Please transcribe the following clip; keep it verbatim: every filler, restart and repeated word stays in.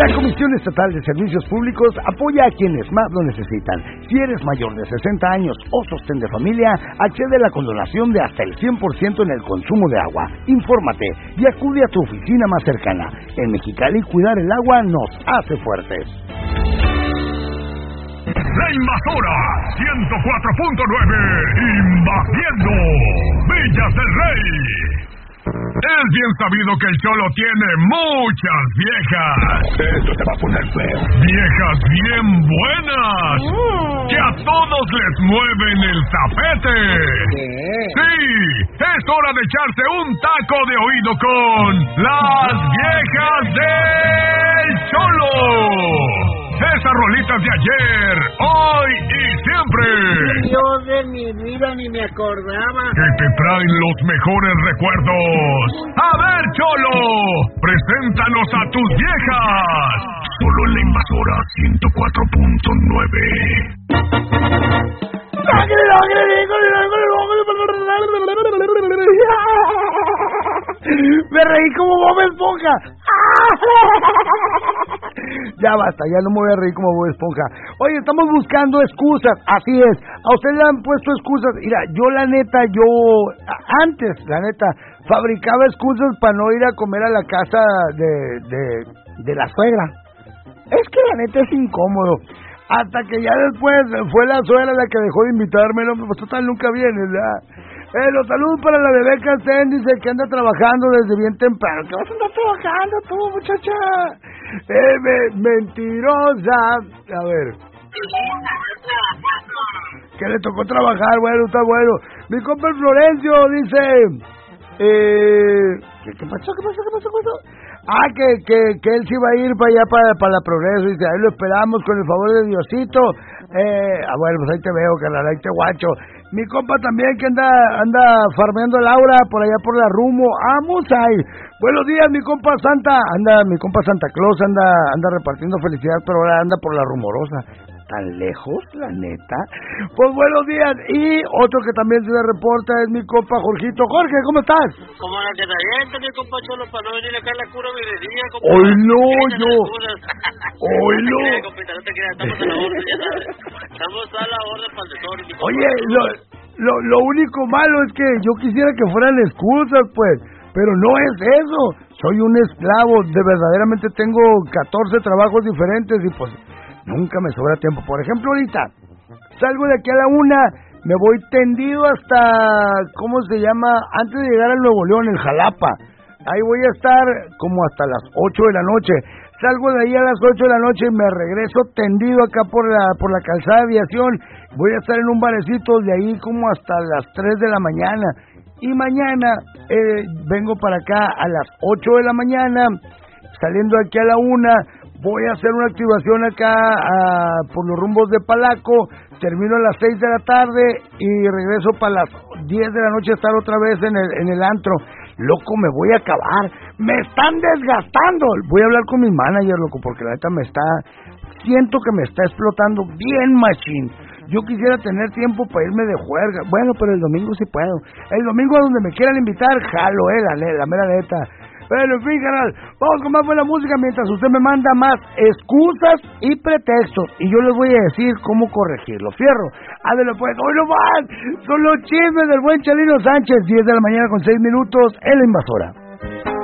La Comisión Estatal de Servicios Públicos apoya a quienes más lo necesitan. Si eres mayor de sesenta años o sostén de familia, accede a la condonación de hasta el cien por ciento en el consumo de agua. Infórmate y acude a tu oficina más cercana. En Mexicali, cuidar el agua nos hace fuertes. La Invasora ciento cuatro punto nueve, invadiendo Villas del Rey. Es bien sabido que el Cholo tiene muchas viejas. Esto se va a poner feo. Viejas bien buenas. Mm. Que a todos les mueven el tapete. ¿Qué? Sí, es hora de echarse un taco de oído con las viejas del Cholo. Esas rolitas de ayer, hoy y siempre. Dios de mi vida, ni me acordaba. Que te traen los mejores recuerdos. A ver, Cholo, preséntanos a tus viejas. Solo en la Invasora ciento cuatro punto nueve. Me reí como Bob Esponja. Ya basta, ya no me voy a reír como Bob Esponja. Oye, estamos buscando excusas, así es. A usted le han puesto excusas. Mira, yo la neta, yo antes, la neta, fabricaba excusas para no ir a comer a la casa de, de, de la suegra. Es que la neta es incómodo. Hasta que ya después fue la suegra la que dejó de invitarme. No, pues total, nunca viene, ¿verdad? Eh, los saludos para la bebé Castén, dice que anda trabajando desde bien temprano. ¿Qué vas a andar trabajando tú, muchacha? Eh, me, mentirosa. A ver. Que le tocó trabajar, bueno, está bueno. Mi compa Florencio dice... Eh, ¿qué, ¿Qué pasó? ¿Qué pasó? ¿Qué pasó? ¿Qué pasó? Ah, que, que, que él sí va a ir para allá, para, para la Progreso. Dice, ahí lo esperamos con el favor de Diosito. Eh, ah, bueno, pues ahí te veo, carnal, ahí te guacho. Mi compa también que anda anda farmeando a Laura por allá por la Rumo. ¡Vamos ahí! Buenos días, mi compa Santa. Anda, mi compa Santa Claus anda anda repartiendo felicidad, pero ahora anda por la Rumorosa. ¿Tan lejos, la neta? Pues buenos días. Y otro que también se reporta es mi compa Jorgito. Jorge, ¿cómo estás? Como la que te avienta, mi compa Cholo, para no venir acá a la cura videría. ¡Hoy no, yo! ¡Hoy no! No te creas, estamos a la orden, ya sabes. Estamos a la orden para el tesoro, mi compa. Oye, lo, lo, lo único malo es que yo quisiera que fueran excusas, pues. Pero no es eso. Soy un esclavo. De verdaderamente tengo catorce trabajos diferentes y pues... nunca me sobra tiempo. Por ejemplo, ahorita salgo de aquí a la una, me voy tendido hasta, ¿cómo se llama? Antes de llegar al Nuevo León, el Jalapa. Ahí voy a estar como hasta las ocho de la noche. Salgo de ahí a las ocho de la noche y me regreso tendido acá por la por la calzada de Aviación. Voy a estar en un barecito de ahí como hasta las tres de la mañana. Y mañana eh, vengo para acá a las ocho de la mañana, saliendo aquí a la una. Voy a hacer una activación acá a, por los rumbos de Palaco, termino a las seis de la tarde y regreso para las diez de la noche a estar otra vez en el, en el antro. Loco, me voy a acabar, me están desgastando. Voy a hablar con mi manager, loco, porque la neta me está, siento que me está explotando bien machín. Yo quisiera tener tiempo para irme de juerga. Bueno, pero el domingo sí puedo. El domingo a donde me quieran invitar, jalo, eh, la, la mera neta. Bueno, en fin, canal, vamos con más buena música mientras usted me manda más excusas y pretextos. Y yo les voy a decir cómo corregirlo. Fierro, ándale pues, hoy no más. Son los chismes del buen Chalino Sánchez, diez de la mañana con seis minutos en La Invasora.